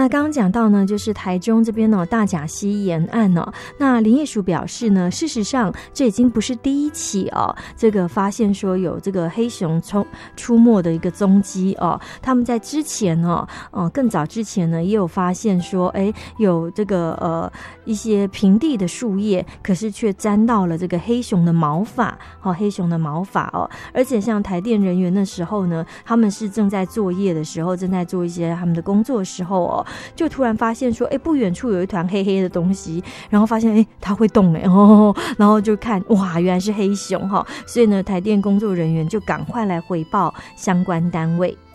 那刚刚讲到呢，就是台中这边呢大甲溪沿岸哦，那林业署表示呢，事实上这已经不是第一起哦，这个发现说有这个黑熊出没的一个踪迹哦，他们在之前哦，更早之前呢，也有发现说，有这个一些平地的树叶，可是却沾到了这个黑熊的毛发黑熊的毛发哦，而且像台电人员那时候呢，他们是正在作业的时候，正在做一些他们的工作的时候哦，就突然发现说，不远处有一团黑黑的东西，然后发现它会动然后就看哇，原来是黑熊所以呢，台电工作人员就赶快来回报相关单位。